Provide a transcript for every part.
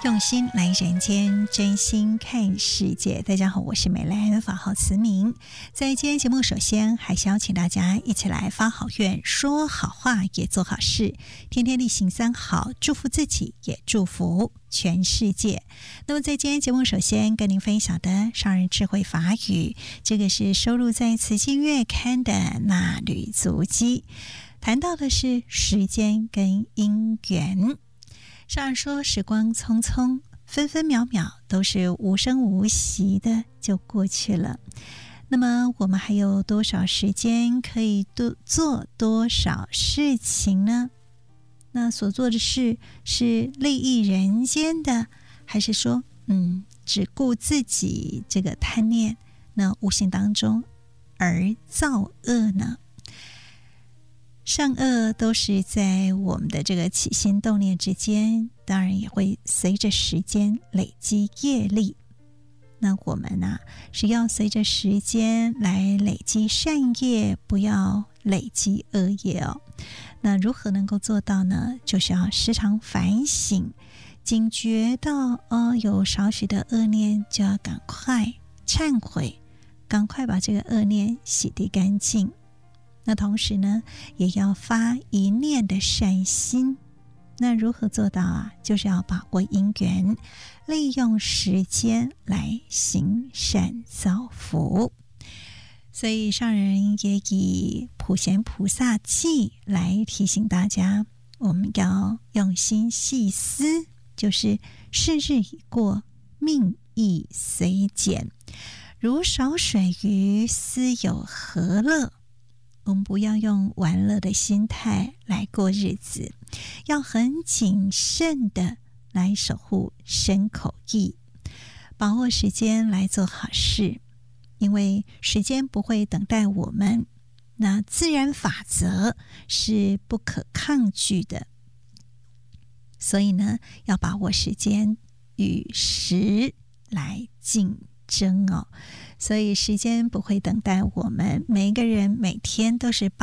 用心来人间，真心看世界。大家好，我是美兰，法号慈明。在今天节目，首先还是邀请大家一起来发好愿，说好话，也做好事，天天例行3好，祝福自己，也祝福全世界。那么在今天节目，首先跟您分享的商人智慧法语，这个是收录在慈济月刊的那履足迹，谈到的是时间跟因缘。上人说，时光匆匆，分分秒秒都是无声无息的就过去了。那么我们还有多少时间可以做多少事情呢？那所做的事是利益人间的，还是说只顾自己这个贪念，那无形当中而造恶呢？善恶都是在我们的这个起心动念之间，当然也会随着时间累积业力。那我们是要随着时间来累积善业，不要累积恶业哦。那如何能够做到呢？就是要时常反省，警觉到有少许的恶念，就要赶快忏悔，赶快把这个恶念洗涤干净。那同时呢，也要发一念的善心。那如何做到就是要把握因缘，利用时间来行善造福。所以上人也以普贤菩萨记来提醒大家，我们要用心细思，就是是日已过，命亦虽减，如少水鱼，斯有何乐？我们不要用玩乐的心态来过日子，要很谨慎的来守护身口意，把握时间来做好事。因为时间不会等待我们，那自然法则是不可抗拒的，所以呢，要把握时间，与时来竞争哦。所以时间不会等待我们，每一个人每天都是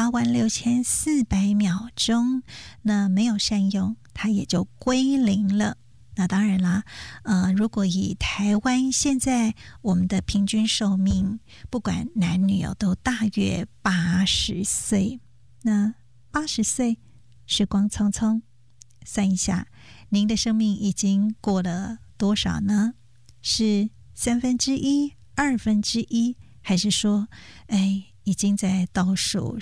86400秒钟，那没有善用，它也就归零了。那当然啦，如果以台湾现在我们的平均寿命，不管男女都大约80岁。那80岁，时光匆匆，算一下，您的生命已经过了多少呢？是1/3、1/2，还是说已经在倒数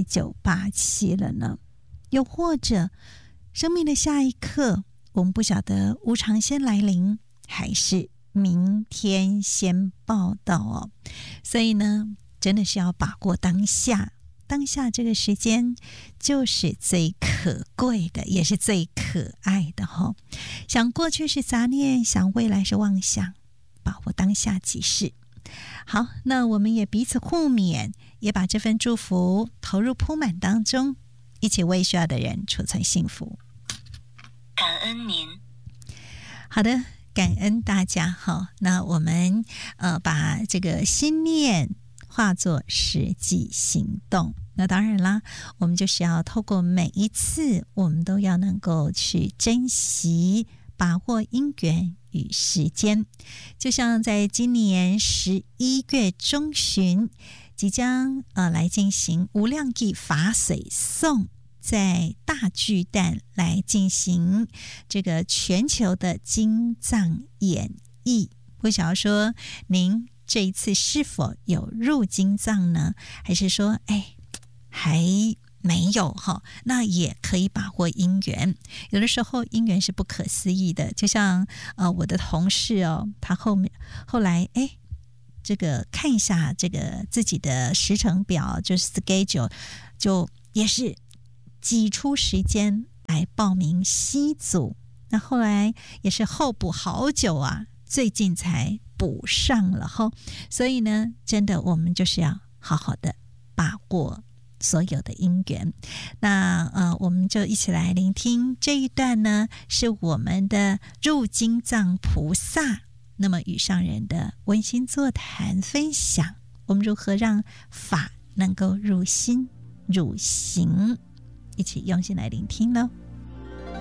19、87了呢？又或者生命的下一刻，我们不晓得无常先来临，还是明天先报到哦。所以呢，真的是要把握当下，当下这个时间就是最可贵的，也是最可爱的哦。想过去是杂念，想未来是妄想，把握当下即是。好，那我们也彼此互勉，也把这份祝福投入铺满当中，一起为需要的人储存幸福。 感恩您。 好的，感恩大家。好，那我们把这个心念化作实际行动。那当然啦，我们就是要透过每一次，我们都要能够去珍惜，把握因缘与时间。就像在今年11月中旬即将来进行无量义法水颂，在大巨蛋来进行这个全球的经藏演绎。不晓得说您这一次是否有入经藏呢？还是说还没有那也可以把握因缘。有的时候因缘是不可思议的，就像我的同事他后来这个看一下这个自己的时程表，就是 schedule， 就也是挤出时间来报名西组。那后来也是候补好久最近才补上了所以呢，真的我们就是要好好的把握所有的因缘。那我们就一起来聆听这一段呢，是我们的入经藏菩萨那么与上人的温馨座谈分享，我们如何让法能够入心入行，一起用心来聆听咯。